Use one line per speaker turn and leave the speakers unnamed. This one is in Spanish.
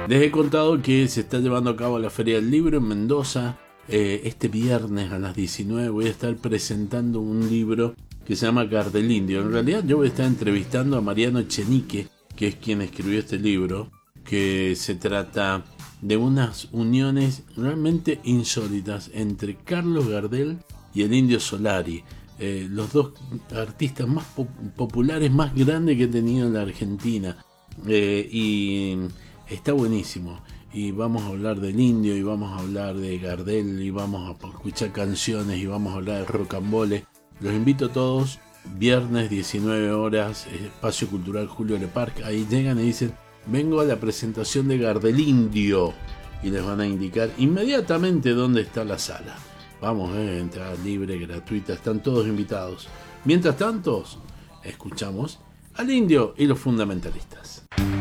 Les he contado que se está llevando a cabo la Feria del Libro en Mendoza. Este viernes a las 19 voy a estar presentando un libro que se llama Gardel Indio. En realidad yo voy a estar entrevistando a Mariano Echenique, que es quien escribió este libro, que se trata de unas uniones realmente insólitas entre Carlos Gardel y el Indio Solari, los dos artistas más populares, más grandes que he tenido en la Argentina, y está buenísimo. Y vamos a hablar del Indio, y vamos a hablar de Gardel, y vamos a escuchar canciones, y vamos a hablar de rocambole. Los invito a todos, viernes 19 horas, Espacio Cultural Julio Le Parc. Ahí llegan y dicen: vengo a la presentación de Gardel Indio, y les van a indicar inmediatamente dónde está la sala. Vamos, entrada libre, gratuita, están todos invitados. Mientras tanto, escuchamos al Indio y los fundamentalistas.